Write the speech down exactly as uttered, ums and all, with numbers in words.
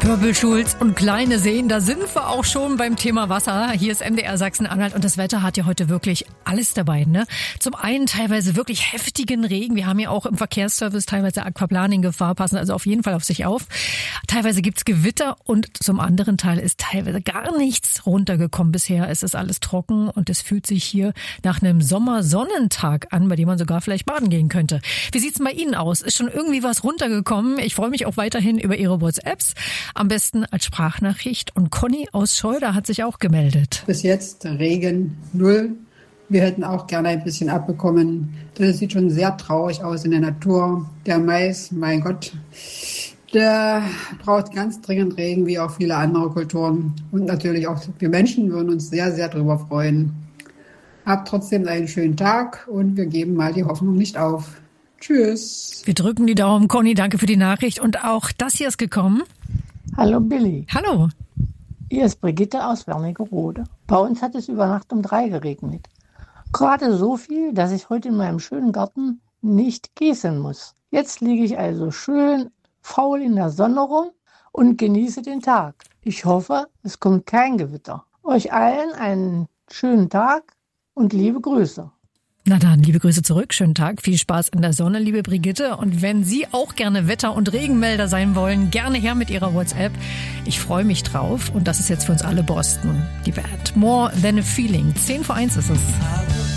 Pöbelschulz und kleine Seen, da sind wir auch schon beim Thema Wasser. Hier ist M D R Sachsen-Anhalt und das Wetter hat ja heute wirklich alles dabei, ne? Zum einen teilweise wirklich heftigen Regen. Wir haben ja auch im Verkehrsservice teilweise Aquaplaning-Gefahr, passen also auf jeden Fall auf sich auf. Teilweise gibt's Gewitter und zum anderen Teil ist teilweise gar nichts runtergekommen bisher. Es ist alles trocken und es fühlt sich hier nach einem Sommersonnentag an, bei dem man sogar vielleicht baden gehen könnte. Wie sieht's bei Ihnen aus? Ist schon irgendwie was runtergekommen? Ich freue mich auch weiterhin über Ihre WhatsApps. Am besten als Sprachnachricht. Und Conny aus Scheuder hat sich auch gemeldet. Bis jetzt Regen null. Wir hätten auch gerne ein bisschen abbekommen. Das sieht schon sehr traurig aus in der Natur. Der Mais, mein Gott, der braucht ganz dringend Regen, wie auch viele andere Kulturen. Und natürlich auch wir Menschen würden uns sehr, sehr darüber freuen. Habt trotzdem einen schönen Tag und wir geben mal die Hoffnung nicht auf. Tschüss. Wir drücken die Daumen. Conny, danke für die Nachricht. Und auch das hier ist gekommen. Hallo Billy. Hallo. Hier ist Brigitte aus Wernigerode. Bei uns hat es über Nacht um drei geregnet. Gerade so viel, dass ich heute in meinem schönen Garten nicht gießen muss. Jetzt liege ich also schön faul in der Sonne rum und genieße den Tag. Ich hoffe, es kommt kein Gewitter. Euch allen einen schönen Tag und liebe Grüße. Na dann, liebe Grüße zurück, schönen Tag, viel Spaß in der Sonne, liebe Brigitte. Und wenn Sie auch gerne Wetter- und Regenmelder sein wollen, gerne her mit Ihrer WhatsApp. Ich freue mich drauf und das ist jetzt für uns alle Boston. Die Band More Than a Feeling. zehn vor eins ist es.